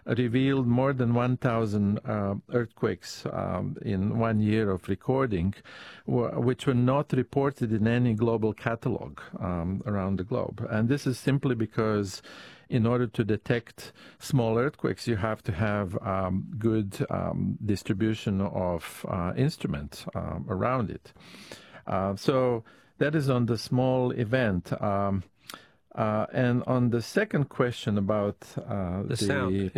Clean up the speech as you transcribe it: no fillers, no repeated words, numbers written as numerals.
revealed more than 1,000 earthquakes in 1 year of recording, which were not reported in any global catalog around the globe. And this is simply because in order to detect small earthquakes, you have to have good distribution of instruments around it. So that is on the small event. And on the second question about the sound.